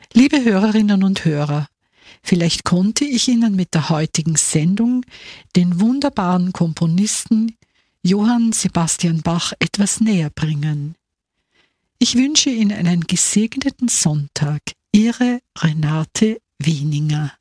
Liebe Hörerinnen und Hörer, vielleicht konnte ich Ihnen mit der heutigen Sendung den wunderbaren Komponisten Johann Sebastian Bach etwas näher bringen. Ich wünsche Ihnen einen gesegneten Sonntag. Ihre Renate Wieninger.